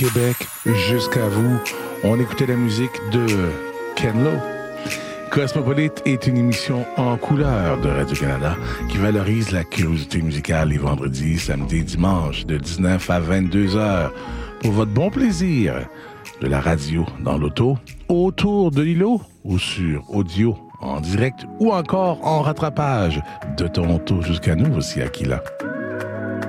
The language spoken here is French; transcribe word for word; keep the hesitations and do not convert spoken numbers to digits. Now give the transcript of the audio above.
Québec jusqu'à vous. On écoutait la musique de Ken Lo. Cosmopolite est une émission en couleur de Radio-Canada qui valorise la curiosité musicale les vendredis, samedis, dimanches de dix-neuf à vingt-deux heures pour votre bon plaisir de la radio dans l'auto, autour de l'îlot ou sur audio en direct ou encore en rattrapage de Toronto jusqu'à nous. Voici Aquila.